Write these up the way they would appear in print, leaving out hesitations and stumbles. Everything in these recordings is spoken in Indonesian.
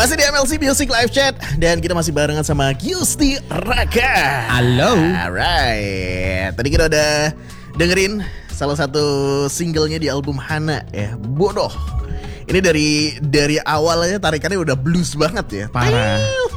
Masih di MLC Music Live Chat dan kita masih barengan sama Gusti Raka. Halo. Alright. Tadi kita udah dengerin salah satu singlenya di album Hana ya, Bodoh. Ini dari awalnya tarikannya udah blues banget ya. Parah.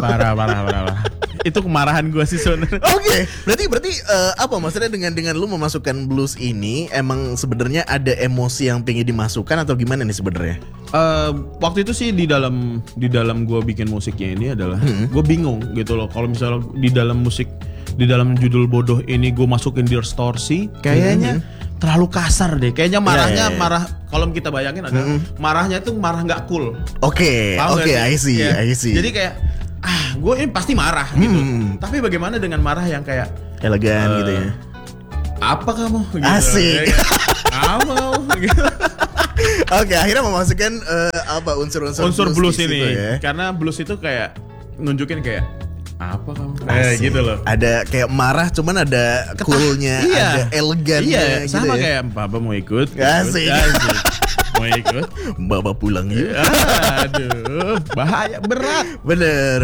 Itu kemarahan gue sih sebenarnya. Oke, berarti apa maksudnya dengan lu memasukkan blues ini emang sebenarnya ada emosi yang pengen dimasukkan atau gimana nih sebenarnya? Waktu itu sih di dalam gue bikin musiknya ini adalah gue bingung gitu loh. Kalau misalnya di dalam judul Bodoh ini gue masukin distorsi, kayaknya terlalu kasar deh. Kayaknya marahnya marah. Kalau kita bayangin ada marahnya itu marah nggak cool. Oke, I see. Jadi kayak gue ini pasti marah gitu. Tapi bagaimana dengan marah yang kayak elegan gitu ya? Apa kamu? Gitu. Asik. Kamu gitu. Oke, akhirnya memasukkan unsur blues ini ya? Karena blues itu kayak nunjukin kayak apa kamu? Gitu loh. Ada kayak marah, cuman ada coolnya, ada elegannya. Iya, sama gitu ya? kayak Papa mau ikut. Asik. Mau ikut? Bapak pulang ya. Aduh, bahaya, berat. Bener.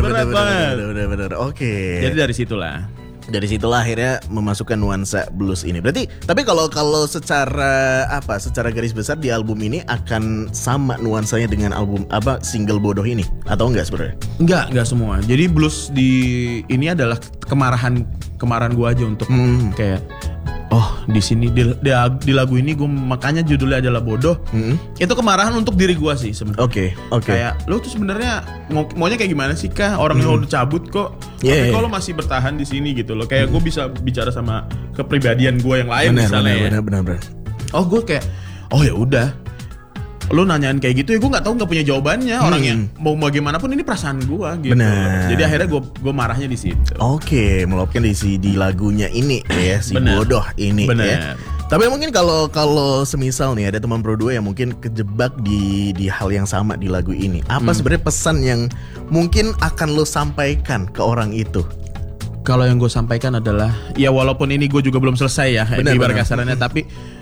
Oke. Jadi dari situlah akhirnya memasukkan nuansa blues ini. Berarti, tapi kalau secara garis besar di album ini akan sama nuansanya dengan album single Bodoh ini atau enggak sebenarnya? Enggak semua. Jadi blues di ini adalah kemarahan gua aja untuk kayak di sini di lagu ini gue makanya judulnya adalah Bodoh. Itu kemarahan untuk diri gue sih sebenarnya. Oke. Kayak lo tuh sebenarnya maunya kayak gimana sih kah? Orang yang udah cabut kok. Tapi kalau masih bertahan di sini gitu loh. Kayak gue bisa bicara sama kepribadian gue yang lain misalnya. Benar. Gue kayak ya udah. Lo nanyain kayak gitu ya gue nggak tahu, nggak punya jawabannya. Orangnya mau bagaimanapun ini perasaan gue gitu. Bener. Jadi akhirnya gue marahnya di situ. Oke, meluapkan di lagunya ini ya, si Bodoh ini. Bener. Ya. Tapi mungkin kalau semisal nih ada teman Pro 2 yang mungkin kejebak di hal yang sama di lagu ini, apa sebenarnya pesan yang mungkin akan lo sampaikan ke orang itu? Kalau yang gue sampaikan adalah ya walaupun ini gue juga belum selesai ya di ibarat kasarannya, tapi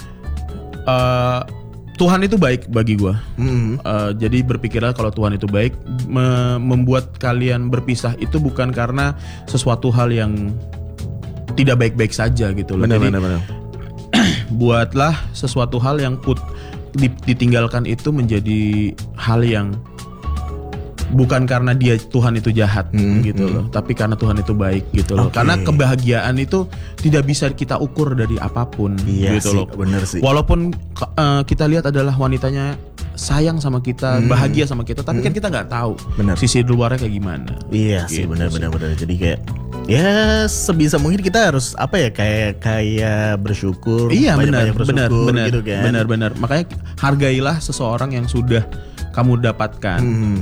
Tuhan itu baik bagi gue. Jadi berpikirlah kalau Tuhan itu baik. Membuat kalian berpisah itu bukan karena sesuatu hal yang tidak baik-baik saja gitu loh. Jadi buatlah sesuatu hal yang ditinggalkan itu menjadi hal yang bukan karena Tuhan itu jahat gitu loh, tapi karena Tuhan itu baik gitu loh. Karena kebahagiaan itu tidak bisa kita ukur dari apapun gitu loh. Bener sih. Walaupun kita lihat adalah wanitanya sayang sama kita, bahagia sama kita, tapi kan kita nggak tahu sisi luarnya kayak gimana. Iya sih, benar. Jadi kayak ya sebisa mungkin kita harus kayak bersyukur. Iya benar gitu kan. Benar. Makanya hargailah seseorang yang sudah kamu dapatkan.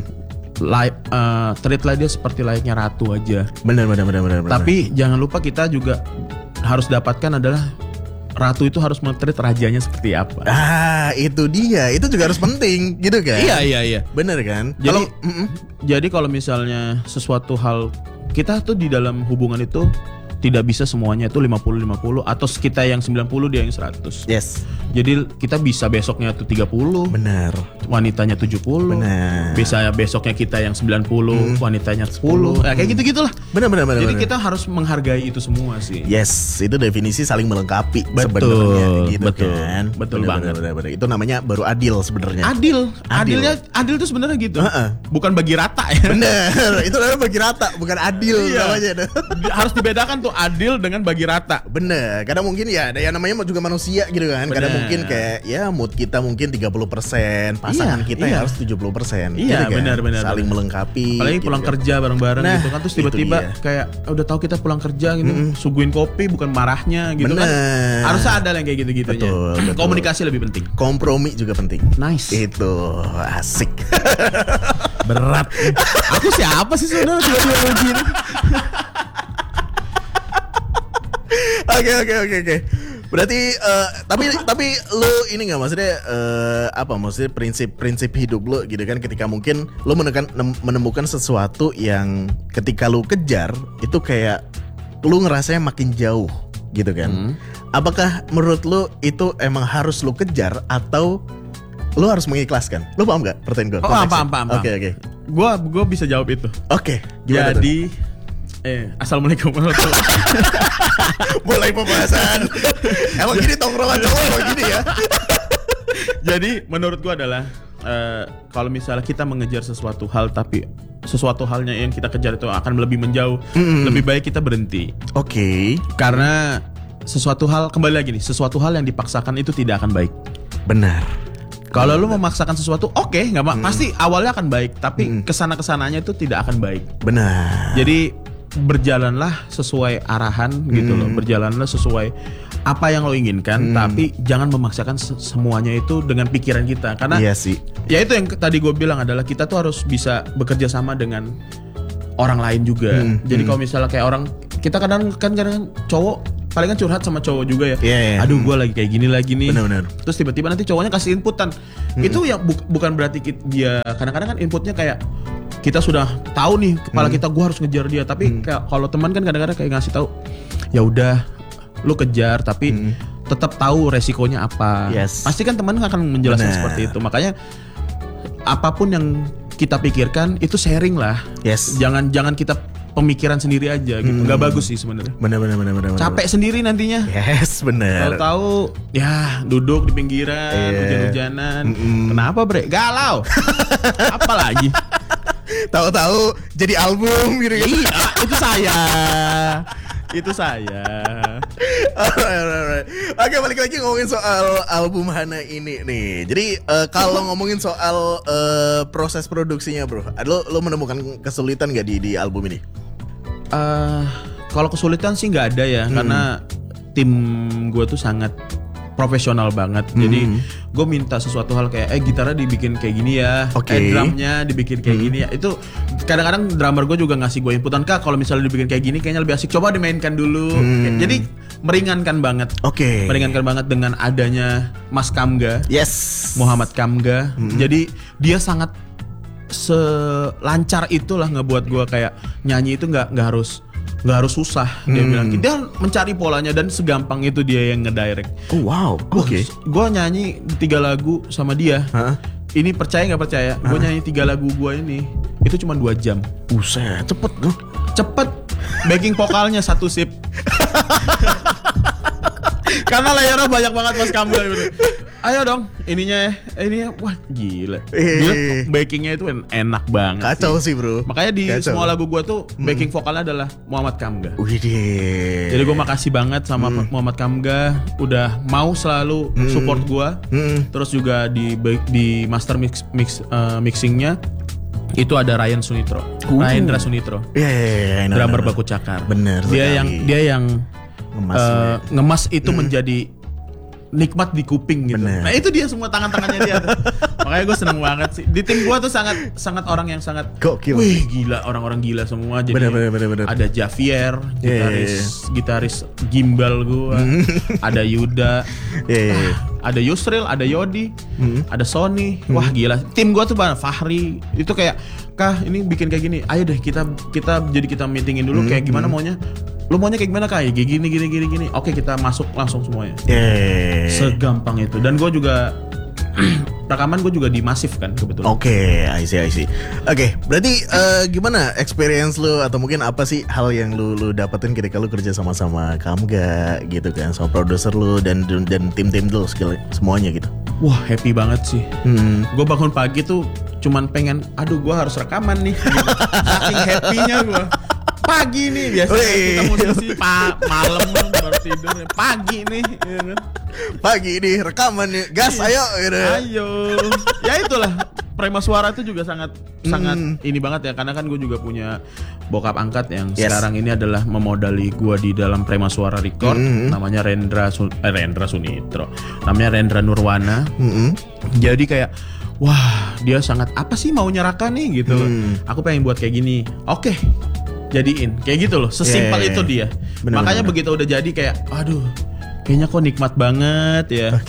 Treatlah dia seperti layaknya ratu aja. Benar. Tapi jangan lupa kita juga harus dapatkan adalah ratu itu harus men-treat rajanya seperti apa. Itu dia. Itu juga harus penting gitu kan. Iya. Benar kan? Jadi kalau misalnya sesuatu hal kita tuh di dalam hubungan itu tidak bisa semuanya itu 50-50 atau kita yang 90 dia yang 100. Yes. Jadi kita bisa besoknya tuh 30. Benar. Wanitanya 70. Benar. Bisa besoknya kita yang 90, wanitanya 10. Kayak gitu-gitulah. Benar. Jadi kita harus menghargai itu semua sih. Yes, itu definisi saling melengkapi sebenarnya gitu kan. Betul banget. Benar. Itu namanya baru adil sebenarnya. Adil tuh sebenarnya gitu. Bukan bagi rata ya. Benar. Itu namanya bagi rata, bukan adil namanya. Harus dibedakan tuh adil dengan bagi rata. Bener. Kadang mungkin ya namanya juga manusia gitu kan. Kadang mungkin kayak ya mood kita mungkin 30%, pasangan kita yang harus 70%. Iya, gitu kan? benar. Saling melengkapi. Apalagi gitu pulang kan. kerja bareng-bareng gitu kan, terus tiba-tiba kayak udah tahu kita pulang kerja gitu, suguhin kopi bukan marahnya gitu kan. Harusnya ada yang kayak gitu-gitunya. Betul. Komunikasi lebih penting. Kompromi juga penting. Nice. Itu asik. Berat. Aku siapa sih sebenarnya tiba-tiba begini? Oke. Berarti tapi lu ini nggak maksudnya maksudnya prinsip hidup lu gitu kan, ketika mungkin lu menemukan sesuatu yang ketika lu kejar itu kayak lu ngerasanya makin jauh gitu kan. Apakah menurut lu itu emang harus lu kejar atau lu harus mengikhlaskan? Lu paham nggak pertanyaan gue? Paham. Oke. Gua bisa jawab itu. Oke, gimana Jadi Assalamualaikum warahmatullahi mulai pembahasan. Emang gini tongkrongan cowok emang gini ya. Jadi menurut gua adalah kalau misalnya kita mengejar sesuatu hal tapi sesuatu halnya yang kita kejar itu akan lebih menjauh, lebih baik kita berhenti. Oke. Karena sesuatu hal, kembali lagi nih, sesuatu hal yang dipaksakan itu tidak akan baik. Benar. Kalau lu memaksakan sesuatu, oke, nggak pasti awalnya akan baik, tapi kesana-kesananya itu tidak akan baik. Benar. Jadi berjalanlah sesuai arahan gitu loh, berjalanlah sesuai apa yang lo inginkan, tapi jangan memaksakan semuanya itu dengan pikiran kita, karena iya sih. Ya itu yang tadi gue bilang adalah kita tuh harus bisa bekerja sama dengan orang lain juga. Jadi kalau misalnya kayak orang, kita kadang cowok palingan curhat sama cowok juga ya. Yeah. Aduh gue lagi kayak gini lagi nih. Benar-benar. Terus tiba-tiba nanti cowoknya kasih inputan. Itu ya bukan berarti dia, kadang-kadang kan inputnya kayak kita sudah tahu nih kepala kita gue harus ngejar dia, tapi kalau teman kan kadang-kadang kayak ngasih tahu, ya udah lu kejar tapi tetap tahu resikonya apa. Yes. Pasti kan teman akan menjelaskan seperti itu. Makanya apapun yang kita pikirkan itu sharing lah. Yes. Jangan kita pemikiran sendiri aja gitu. Nggak bagus sih sebenarnya. Benar. Capek sendiri nantinya. Yes, benar. Tahu ya duduk di pinggiran, hujan-hujanan. Kenapa, Bre? Galau. Apa lagi? Tahu-tahu jadi album gitu. Iya, itu saya. Itu saya. Alright. Oke, balik lagi ngomongin soal album Hana ini nih. Jadi kalau ngomongin soal proses produksinya, bro, lo menemukan kesulitan gak di album ini? Kalau kesulitan sih nggak ada ya, karena tim gue tuh sangat profesional banget. Jadi gue minta sesuatu hal kayak gitarnya dibikin kayak gini ya, drumnya dibikin kayak gini ya. Itu kadang-kadang drummer gue juga ngasih gue inputan, Kak kalau misalnya dibikin kayak gini kayaknya lebih asik, coba dimainkan dulu. Jadi meringankan banget. Meringankan banget dengan adanya Mas Kamga. Yes. Muhammad Kamga. Jadi dia sangat selancar itulah ngebuat gue kayak nyanyi itu nggak harus susah. Dia bilang dia mencari polanya dan segampang itu dia yang ngedirect. Oh wow. Oke. Gue nyanyi 3 lagu sama dia. Ini percaya nggak percaya? Gue nyanyi 3 lagu gue ini itu cuma 2 jam. Buset, cepet tuh. Cepet. Backing vokalnya 1 sip. Karena layarnya banyak banget Mas Kamga gitu. Ayo dong, ininya wah gila. Dia backingnya itu enak banget. Kacau sih bro. Makanya di semua lagu gue tuh backing vokalnya adalah Muhammad Kamga. Widih. Jadi gue makasih banget sama Muhammad Kamga udah mau selalu support gue. Terus juga di master mixingnya itu ada Ryan Sunitro, Rayendra Sunitro. Iya. Drummer Baku Cakar. Bener. Dia yang ngemas itu menjadi nikmat di kuping gitu. Bener. Nah itu dia semua tangan-tangannya dia. Makanya gue seneng banget sih. Di tim gue tuh sangat orang yang sangat gokil. Wih gila, orang-orang gila semua. Jadi bener. ada Javier, gitaris gimbal gue. Ada Yuda, ada Yusril, ada Yodi, ada Sony. Wah gila. Tim gue tuh banget. Fahri itu kayak, Kah ini bikin kayak gini. Ayo deh kita meetingin dulu kayak gimana maunya. Lu maunya kayak gimana kayak gini. Oke kita masuk langsung semuanya. Segampang itu. Dan gue juga rekaman gue juga di Masif kan kebetulan. Oke, I see. Oke, berarti gimana experience lu atau mungkin apa sih hal yang lu dapetin ketika lu kerja sama Kamga gitu kan, sama produser lu dan tim lu semuanya gitu. Wah happy banget sih. Gue bangun pagi tuh cuman pengen, aduh gue harus rekaman nih. Saking happynya gue. Pagi nih biasanya kita musisi malam baru tidur. Pagi nih, ya kan? Pagi nih rekaman nih, gas ayo gitu. Ayo. Ya itulah. Prima Suara itu juga sangat ini banget ya, karena kan gue juga punya bokap angkat yang sekarang ini adalah memodali gue di dalam Prima Suara Record. Namanya Rendra Sunitro. Namanya Rendra Nurwana. Jadi kayak wah dia sangat apa sih mau nyerahkan nih gitu. Aku pengen buat kayak gini. Oke. Jadiin kayak gitu loh, sesimpel itu dia. Makanya begitu udah jadi kayak aduh kayaknya kok nikmat banget ya.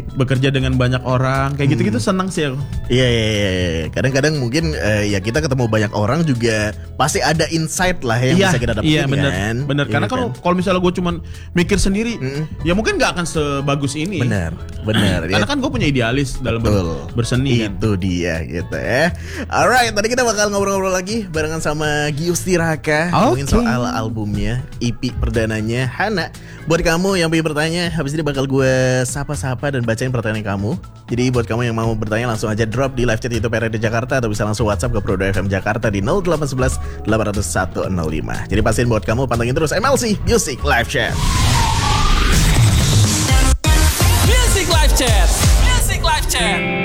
bekerja dengan banyak orang kayak gitu-gitu senang sih aku. Iya. Kadang-kadang mungkin ya kita ketemu banyak orang juga pasti ada insight lah yang bisa kita dapetin kan. Bener. Karena kalau misalnya gue cuman mikir sendiri, ya mungkin nggak akan sebagus ini. Bener. Karena kan gue punya idealis dalam berseni kan. Itu dia gitu ya. Alright, tadi kita bakal ngobrol-ngobrol lagi barengan sama Giusti Raka ngomongin soal albumnya, EP perdananya Hana. Buat kamu yang pengen bertanya, habis ini bakal gue sapa-sapa dan bacain pertanyaan kamu. Jadi buat kamu yang mau bertanya langsung aja drop di live chat YouTube RRD Jakarta atau bisa langsung WhatsApp ke Prodo FM Jakarta di 0811 800 105. Jadi pastiin buat kamu pantengin terus MLC Music Live Chat. Music Live Chat.